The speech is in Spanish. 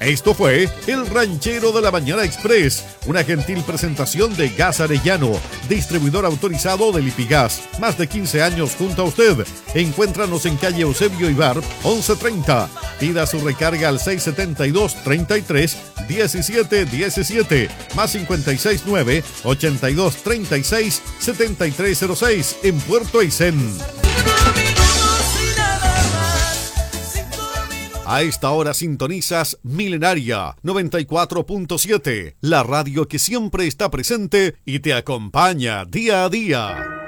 Esto fue El Ranchero de la Mañana Express, una gentil presentación de Gas Arellano, distribuidor autorizado de Lipigas. Más de 15 años junto a usted. Encuéntranos en calle Eusebio Ibar, 1130. Pida su recarga al 672-33-1717, más 569-8236-7306 en Puerto Aysén. A esta hora sintonizas Milenaria 94.7, la radio que siempre está presente y te acompaña día a día.